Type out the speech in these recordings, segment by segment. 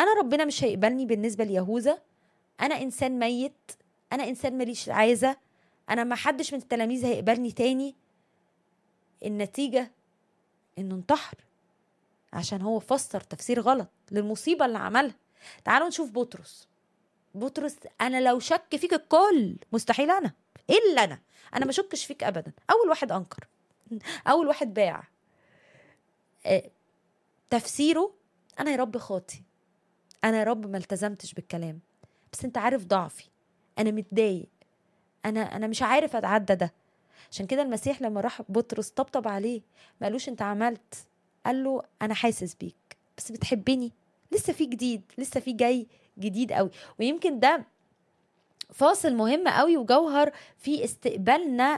انا ربنا مش هيقبلني بالنسبه ليهوذا، انا انسان ميت، انا انسان ماليش عايزه، انا ما حدش من التلاميذ هيقبلني تاني. النتيجه انه انتحر عشان هو فسر تفسير غلط للمصيبه اللي عملها. تعالوا نشوف بطرس انا لو شك فيك الكل، مستحيل انا الا انا ما شكش فيك ابدا. اول واحد انكر، اول واحد باع. تفسيره انا يا رب خاطي، انا يا رب ما التزمتش بالكلام، بس انت عارف ضعفي، انا متضايق، انا مش عارف اتعدى ده. عشان كده المسيح لما راح بطرس طبطب عليه ما قالوش انت عملت، قال له انا حاسس بيك بس بتحبني، لسه في جديد، لسه في جاي جديد قوي. ويمكن ده فاصل مهم قوي وجوهر في استقبالنا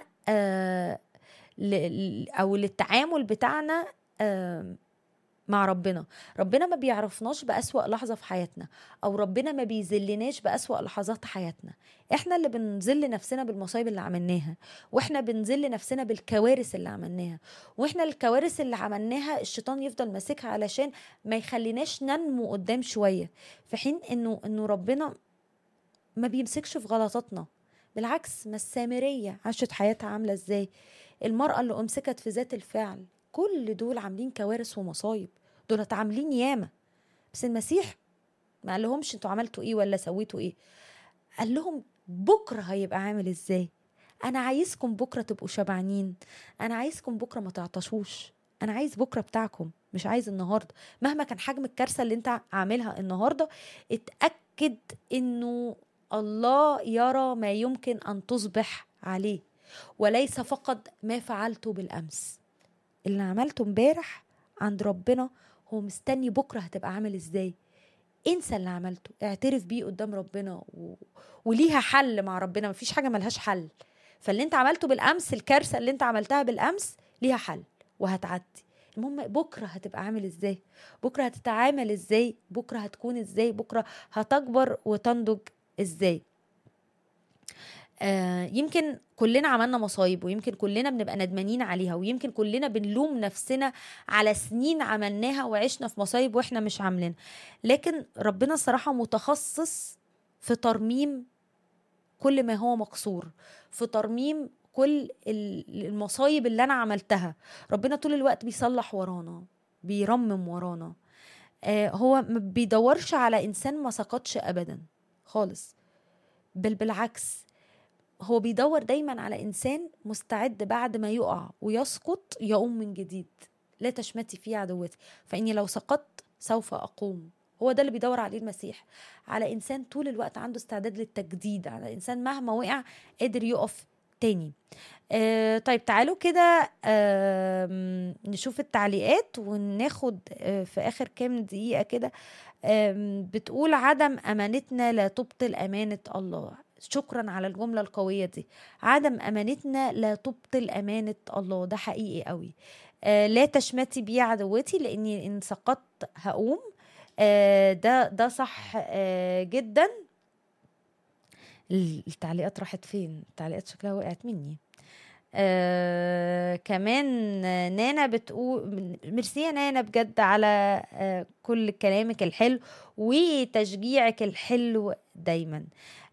او للتعامل بتاعنا مع ربنا. ربنا ما بيعرفناش بأسوأ لحظة في حياتنا، أو ربنا ما بيذلناش بأسوأ لحظات حياتنا. احنا اللي بنذل نفسنا بالمصايب اللي عملناها، واحنا بنذل نفسنا بالكوارث اللي عملناها، واحنا الكوارث اللي عملناها الشيطان يفضل ماسكها علشان ما يخليناش ننمو قدام شوية، في حين انه ربنا ما بيمسكش في غلطاتنا. بالعكس، ما السامرية عاشت حياتها عاملة ازاي، المرأة اللي أمسكت في ذات الفعل، كل دول عاملين كوارث ومصايب، دول عاملين ياما. بس المسيح ما قال لهمش انتوا عملتوا ايه ولا سويتوا ايه، قال لهم بكرة هيبقى عامل ازاي. انا عايزكم بكرة تبقوا شبعانين، انا عايزكم بكرة ما تعطشوش، انا عايز بكرة بتاعكم، مش عايز النهاردة. مهما كان حجم الكارثة اللي انت عاملها النهاردة، اتأكد انه الله يرى ما يمكن ان تصبح عليه، وليس فقط ما فعلته بالامس. اللي عملته امبارح عند ربنا هو مستني بكرة هتبقى عامل ازاي. انسى اللي عملته، اعترف بيه قدام ربنا وليها حل مع ربنا، مفيش حاجة ملهاش حل. فاللي انت عملته بالامس، الكارثة اللي انت عملتها بالامس ليها حل وهتعدي. المهم بكرة هتبقى عامل ازاي، بكرة هتتعامل ازاي، بكرة هتكون ازاي، بكرة هتكبر وتنضج ازاي. يمكن كلنا عملنا مصايب، ويمكن كلنا بنبقى ندمانين عليها، ويمكن كلنا بنلوم نفسنا على سنين عملناها وعشنا في مصايب واحنا مش عاملين. لكن ربنا الصراحة متخصص في ترميم كل ما هو مكسور، في ترميم كل المصايب اللي انا عملتها. ربنا طول الوقت بيصلح ورانا، بيرمم ورانا. هو ما بيدورش على انسان ما سقطش ابدا خالص، بل بالعكس، هو بيدور دايما على إنسان مستعد بعد ما يقع ويسقط يقوم من جديد. لا تشمتي في عدوتي فإني لو سقطت سوف أقوم. هو ده اللي بيدور عليه المسيح، على إنسان طول الوقت عنده استعداد للتجديد، على إنسان مهما وقع قادر يقف تاني. طيب تعالوا كده نشوف التعليقات وناخد في آخر كام دقيقة كده. بتقول عدم أمانتنا لا تبطل أمانة الله. شكرا على الجملة القوية دي، عدم أمانتنا لا تبطل أمانة الله، ده حقيقي قوي. لا تشمتي بي عدوتي لأني إن سقطت هقوم. ده صح جدا. التعليقات راحت فين؟ التعليقات شكلها وقعت مني. كمان نانا بتقول ميرسي يا نانا بجد على كل كلامك الحلو وتشجيعك الحلو دايما.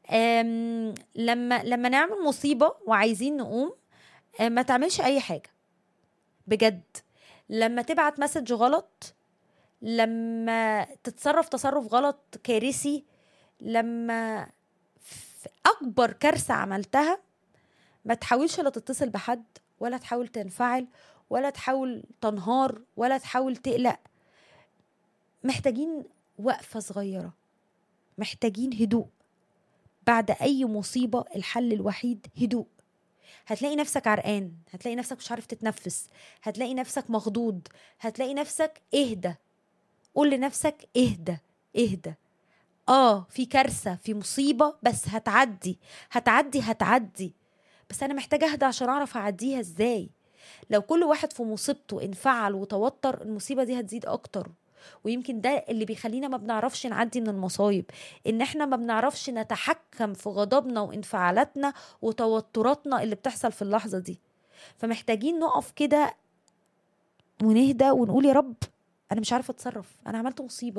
لما نعمل مصيبة وعايزين نقوم، ما تعملش اي حاجة بجد. لما تبعت مسج غلط، لما تتصرف تصرف غلط كارثي، لما في اكبر كارثة عملتها، ما تحاولش لا تتصل بحد، ولا تحاول تنفعل، ولا تحاول تنهار، ولا تحاول تقلق. محتاجين وقفة صغيرة، محتاجين هدوء. بعد أي مصيبة الحل الوحيد هدوء. هتلاقي نفسك عرقان، هتلاقي نفسك مش عارف تتنفس، هتلاقي نفسك مخضوض، هتلاقي نفسك اهدى. قول لنفسك اهدى اهدى. في كارثة، في مصيبة، بس هتعدي هتعدي هتعدي. بس أنا محتاجة أهدى عشان أعرف أعديها إزاي. لو كل واحد في مصيبته انفعل وتوتر، المصيبة دي هتزيد أكتر. ويمكن ده اللي بيخلينا ما بنعرفش نعدي من المصايب، إن إحنا ما بنعرفش نتحكم في غضبنا وانفعالاتنا وتوتراتنا اللي بتحصل في اللحظة دي. فمحتاجين نقف كده ونهدى ونقول يا رب أنا مش عارفة أتصرف، أنا عملت مصيبة،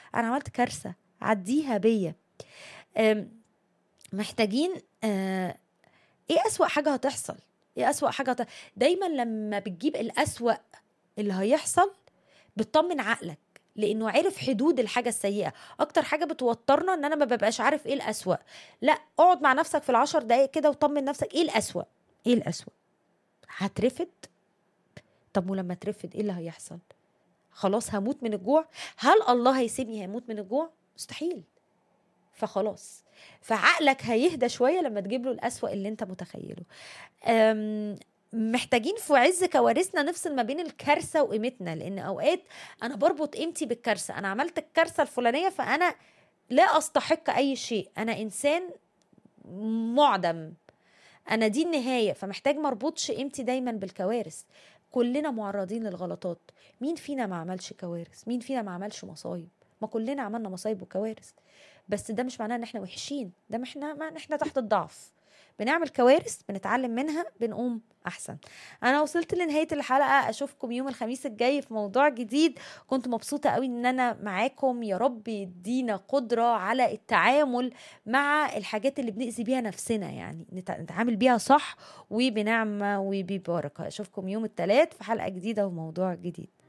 انا عملت كارثة، عديها بيا. أم، محتاجين ايه اسوأ حاجة هتحصل؟ ايه اسوأ حاجة دايما لما بتجيب الاسوأ اللي هيحصل بتطمن عقلك، لانه عرف حدود الحاجة السيئة. اكتر حاجة بتوترنا ان انا ما ببقاش عارف ايه الاسوأ. لا، اقعد مع نفسك في ال10 دقايق كده وطمن نفسك، ايه الاسوأ؟ ايه الاسوأ؟ هترفد؟ طب ولما ترفد ايه اللي هيحصل؟ خلاص هموت من الجوع؟ هل الله هيسيبني هموت من الجوع؟ مستحيل. فخلاص، فعقلك هيهدى شوية لما تجيب له الأسوأ اللي انت متخيله. محتاجين في عز كوارثنا نفصل ما بين الكارثة وقيمتنا، لأن أوقات أنا بربط قيمتي بالكارثة. أنا عملت الكارثة الفلانية فأنا لا أستحق أي شيء، أنا إنسان معدم، أنا دي النهاية. فمحتاج مربوطش قيمتي دايما بالكوارث. كلنا معرضين للغلطات، مين فينا ما عملش كوارث؟ مين فينا ما عملش مصايب؟ ما كلنا عملنا مصايب وكوارث. بس ده مش معناه ان احنا وحشين، ده احنا تحت الضعف، بنعمل كوارث بنتعلم منها بنقوم احسن. انا وصلت لنهاية الحلقة، اشوفكم يوم الخميس الجاي في موضوع جديد. كنت مبسوطة قوي ان انا معاكم. يا رب يدينا قدرة على التعامل مع الحاجات اللي بنأذي بيها نفسنا، يعني نتعامل بيها صح وبنعمة وببركة. اشوفكم يوم الثلاث في حلقة جديدة وموضوع جديد.